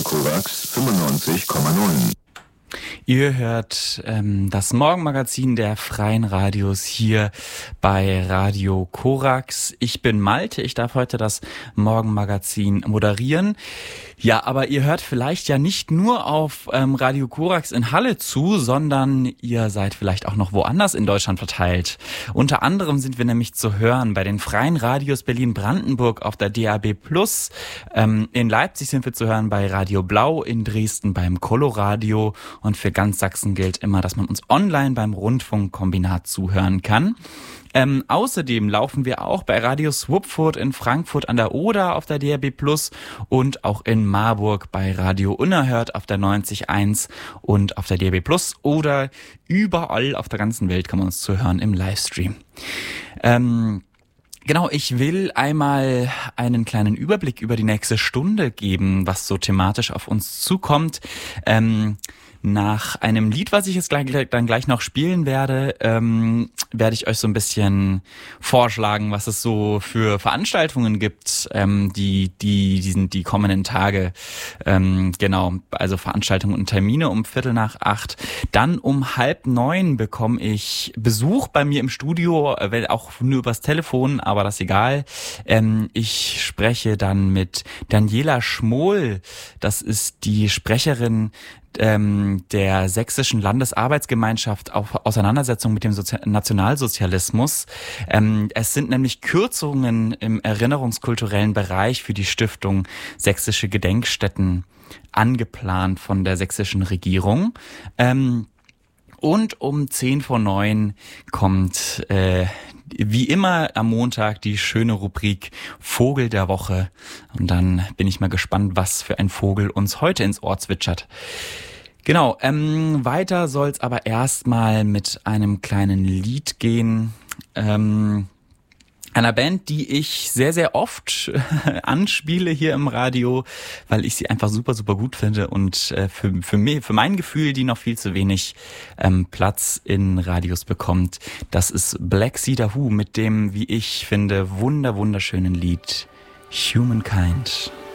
Korax 95,9. Ihr hört das Morgenmagazin der Freien Radios hier bei Radio Korax. Ich bin Malte, ich darf heute das Morgenmagazin moderieren. Ja, aber ihr hört vielleicht ja nicht nur auf Radio Korax in Halle zu, sondern ihr seid vielleicht auch noch woanders in Deutschland verteilt. Unter anderem sind wir nämlich zu hören bei den Freien Radios Berlin-Brandenburg auf der DAB+. In Leipzig sind wir zu hören bei Radio Blau, in Dresden beim Coloradio und für ganz Sachsen gilt immer, dass man uns online beim Rundfunkkombinat zuhören kann. Außerdem laufen wir auch bei Radio Swupfurt in Frankfurt an der Oder auf der DAB+ und auch in Marburg bei Radio Unerhört auf der 90.1 und auf der DAB+ oder überall auf der ganzen Welt kann man uns zuhören im Livestream. Genau, ich will einmal einen kleinen Überblick über die nächste Stunde geben, was so thematisch auf uns zukommt. Nach einem Lied, was ich jetzt dann gleich noch spielen werde, werde ich euch so ein bisschen vorschlagen, was es so für Veranstaltungen gibt, die kommenden Tage. Genau, also Veranstaltungen und Termine um 7:45. Dann um 8:30 bekomme ich Besuch bei mir im Studio, auch nur übers Telefon, aber das ist egal. Ich spreche dann mit Daniela Schmohl, das ist die Sprecherin der Sächsischen Landesarbeitsgemeinschaft auf Auseinandersetzung mit dem Nationalsozialismus. Es sind nämlich Kürzungen im erinnerungskulturellen Bereich für die Stiftung Sächsische Gedenkstätten angeplant von der sächsischen Regierung. Und um 8:50 kommt wie immer am Montag die schöne Rubrik Vogel der Woche. Und dann bin ich mal gespannt, was für ein Vogel uns heute ins Ohr zwitschert. Genau, weiter soll's aber erstmal mit einem kleinen Lied gehen. Einer Band, die ich sehr, sehr oft anspiele hier im Radio, weil ich sie einfach super, super gut finde und für mein Gefühl, die noch viel zu wenig Platz in Radios bekommt. Das ist Black Cedar Who mit dem, wie ich finde, wunderschönen Lied Humankind.